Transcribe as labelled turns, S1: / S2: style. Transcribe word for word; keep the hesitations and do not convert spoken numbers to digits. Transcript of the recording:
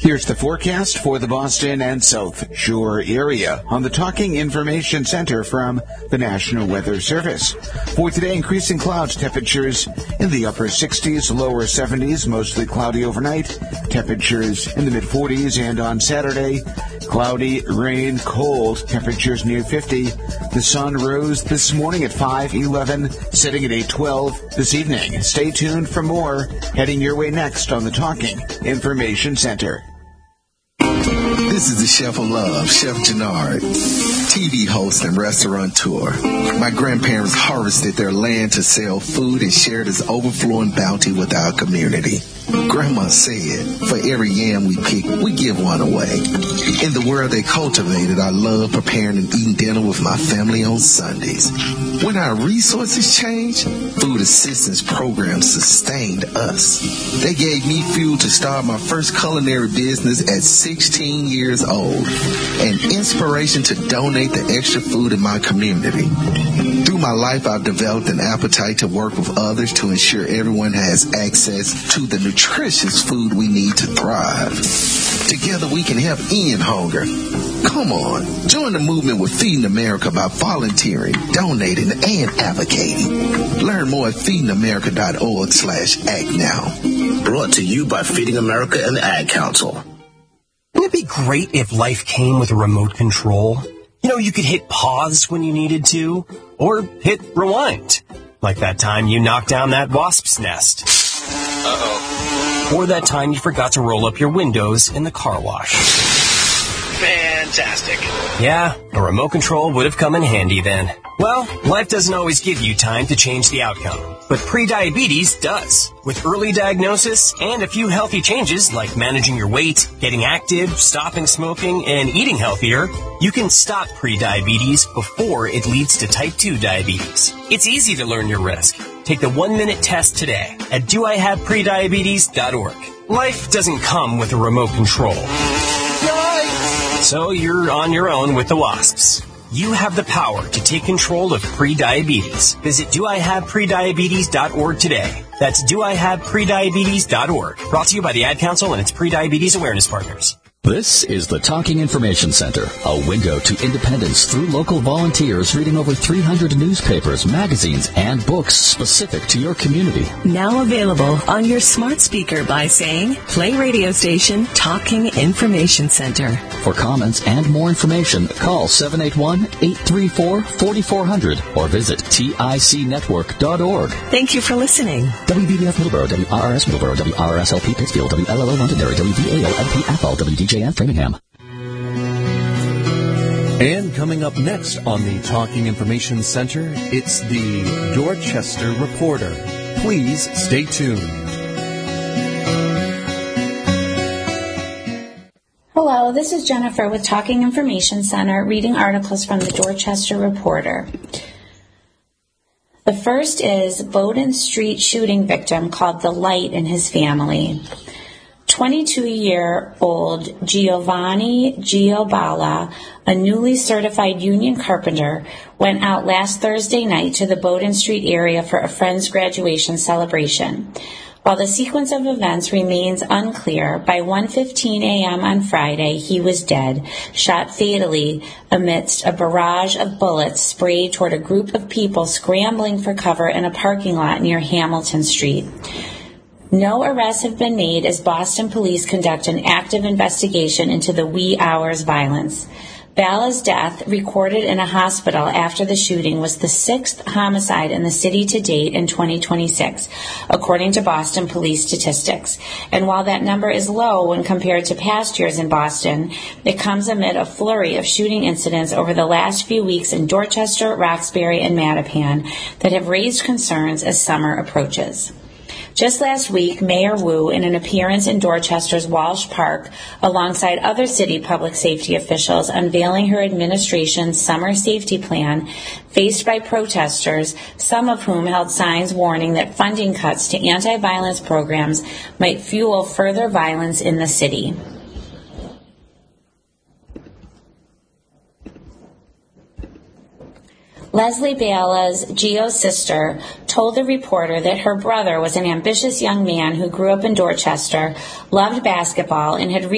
S1: Here's the forecast for the Boston and South Shore area on the Talking Information Center from the National Weather Service. For today, increasing clouds, temperatures in the upper sixties, lower seventies, mostly cloudy overnight, temperatures in the mid forties, and on Saturday, cloudy, rain, cold, temperatures near fifty. The sun rose this morning at five eleven, setting at eight twelve this evening. Stay tuned for more heading your way next on the Talking Information Center.
S2: This is the Chef of Love, Chef Jannard, T V host and restaurateur. My grandparents harvested their land to sell food and share this overflowing bounty with our community. Grandma said, for every yam we pick, we give one away. In the world they cultivated, I love preparing and eating dinner with my family on Sundays. When our resources changed, food assistance programs sustained us. They gave me fuel to start my first culinary business at sixteen years old, and inspiration to donate the extra food in my community. Through my life, I've developed an appetite to work with others to ensure everyone has access to the nutritious food we need to thrive. Together we can help end hunger. Come on, join the movement with Feeding America by volunteering, donating, and advocating. Learn more at feedingamerica.org slash act now.
S3: Brought to you by Feeding America and the Ad Council.
S4: Wouldn't it be great if life came with a remote control? You know, you could hit pause when you needed to, or hit rewind. Like that time you knocked down that wasp's nest. Uh-oh. Or that time you forgot to roll up your windows in the car wash.
S3: Fantastic.
S4: Yeah, a remote control would have come in handy then. Well, life doesn't always give you time to change the outcome, but prediabetes does. With early diagnosis and a few healthy changes like managing your weight, getting active, stopping smoking, and eating healthier, you can stop prediabetes before it leads to type two diabetes. It's easy to learn your risk. Take the one-minute test today at do I have prediabetes dot org. Life doesn't come with a remote control. Yikes! So you're on your own with the wasps. You have the power to take control of prediabetes. Visit do I have prediabetes dot org today. That's do I have prediabetes dot org. Brought to you by the Ad Council and its Prediabetes Awareness Partners.
S5: This is the Talking Information Center, a window to independence through local volunteers reading over three hundred newspapers, magazines, and books specific to your community.
S6: Now available on your smart speaker by saying, play radio station Talking Information Center.
S5: For comments and more information, call seven eight one, eight three four, four four zero zero or visit tic network dot org.
S6: Thank you for listening.
S5: W B B F Middleborough, W R R S Middleborough, W R R S L P Pittsfield, W L L O Londonderry, W V A L L P Athol, W D J N Framingham.
S7: And coming up next on the Talking Information Center, it's the Dorchester Reporter. Please stay tuned.
S8: Hello, this is Jennifer with Talking Information Center, reading articles from the Dorchester Reporter. The first is Bowdoin Street shooting victim called the Light and his family. twenty-two-year-old Giovanni Giobala, a newly certified union carpenter, went out last Thursday night to the Bowdoin Street area for a friend's graduation celebration. While the sequence of events remains unclear, by one fifteen a.m. on Friday, he was dead, shot fatally amidst a barrage of bullets sprayed toward a group of people scrambling for cover in a parking lot near Hamilton Street. No arrests have been made as Boston police conduct an active investigation into the wee hours violence. Bala's death, recorded in a hospital after the shooting, was the sixth homicide in the city to date in twenty twenty-six, according to Boston police statistics. And while that number is low when compared to past years in Boston, it comes amid a flurry of shooting incidents over the last few weeks in Dorchester, Roxbury, and Mattapan that have raised concerns as summer approaches. Just last week, Mayor Wu, in an appearance in Dorchester's Walsh Park, alongside other city public safety officials unveiling her administration's summer safety plan, faced by protesters, some of whom held signs warning that funding cuts to anti-violence programs might fuel further violence in the city. Leslie Bala's Gio's sister told the reporter that her brother was an ambitious young man who grew up in Dorchester, loved basketball, and had